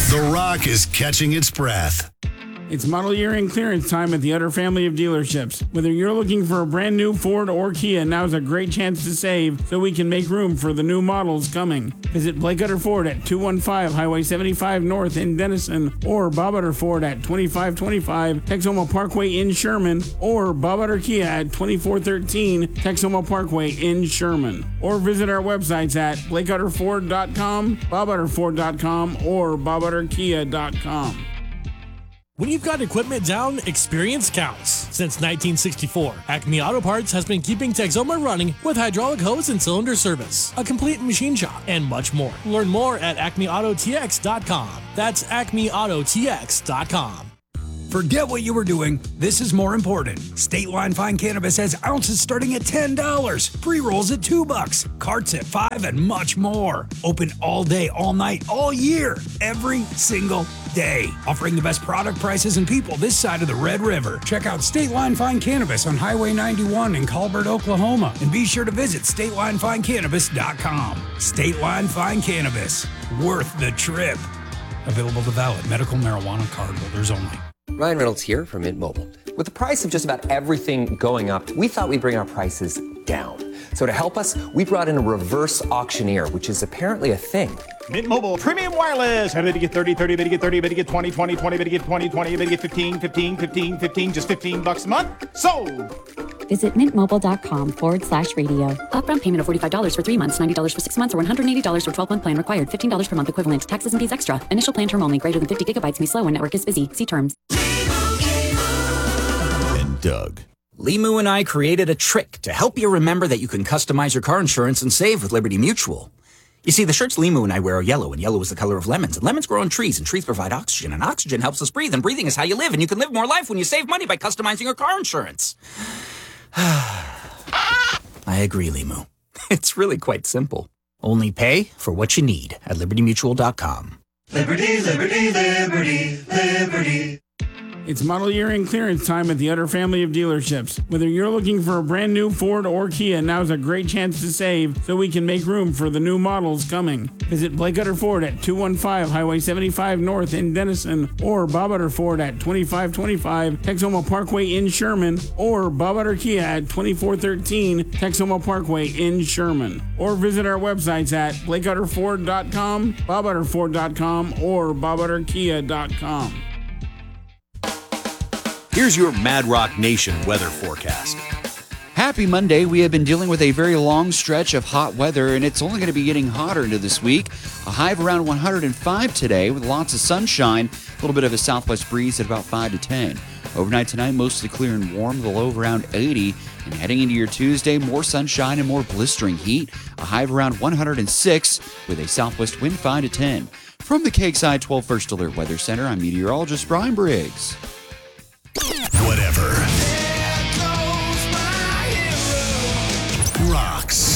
The Rock is catching its breath. It's model year end clearance time at the Utter family of dealerships. Whether you're looking for a brand new Ford or Kia, now's a great chance to save so we can make room for the new models coming. Visit Blake Utter Ford at 215 Highway 75 North in Denison, or Bob Utter Ford at 2525 Texoma Parkway in Sherman, or Bob Utter Kia at 2413 Texoma Parkway in Sherman. Or visit our websites at BlakeUtterFord.com, BobUtterFord.com, or BobUtterKia.com. When you've got equipment down, experience counts. Since 1964, Acme Auto Parts has been keeping Texoma running with hydraulic hose and cylinder service, a complete machine shop, and much more. Learn more at acmeautotx.com. That's acmeautotx.com. Forget what you were doing. This is more important. State Line Fine Cannabis has ounces starting at $10, pre-rolls at $2, carts at $5, and much more. Open all day, all night, all year, every single day. Offering the best product prices and people this side of the Red River. Check out State Line Fine Cannabis on Highway 91 in Colbert, Oklahoma. And be sure to visit StateLineFineCannabis.com. State Line Fine Cannabis. Worth the trip. Available to valid medical marijuana card holders only. Ryan Reynolds here from Mint Mobile. With the price of just about everything going up, we thought we'd bring our prices down. So to help us, we brought in a reverse auctioneer, which is apparently a thing. Mint Mobile Premium Wireless. How did you get 30, 30, bid you get 30, bid you get 20, 20, 20, bid you get 20, 20, bid you get 15, 15, 15, 15, just $15 a month? Sold! Visit mintmobile.com/radio. Upfront payment of $45 for 3 months, $90 for 6 months, or $180 for 12-month plan required. $15 per month equivalent. Taxes and fees extra. Initial plan term only. Greater than 50 gigabytes may slow when network is busy. See terms. And Doug. Limu and I created a trick to help you remember that you can customize your car insurance and save with Liberty Mutual. You see, the shirts Limu and I wear are yellow, and yellow is the color of lemons. And lemons grow on trees, and trees provide oxygen, and oxygen helps us breathe, and breathing is how you live, and you can live more life when you save money by customizing your car insurance. I agree, Limu. It's really quite simple. Only pay for what you need at libertymutual.com. Liberty, liberty, liberty, liberty. It's model year end clearance time at the Utter family of dealerships. Whether you're looking for a brand new Ford or Kia, now's a great chance to save so we can make room for the new models coming. Visit Blake Utter Ford at 215 Highway 75 North in Denison, or Bob Utter Ford at 2525 Texoma Parkway in Sherman, or Bob Utter Kia at 2413 Texoma Parkway in Sherman. Or visit our websites at BlakeUtterFord.com, BobUtterFord.com, or BobUtterKia.com. Here's your Mad Rock Nation weather forecast. Happy Monday. We have been dealing with a very long stretch of hot weather, and it's only going to be getting hotter into this week. A high of around 105 today with lots of sunshine, a little bit of a southwest breeze at about 5 to 10. Overnight tonight, mostly clear and warm, the low of around 80. And heading into your Tuesday, more sunshine and more blistering heat. A high of around 106 with a southwest wind 5 to 10. From the KXI 12 First Alert Weather Center, I'm meteorologist Brian Briggs. Whatever. Rocks.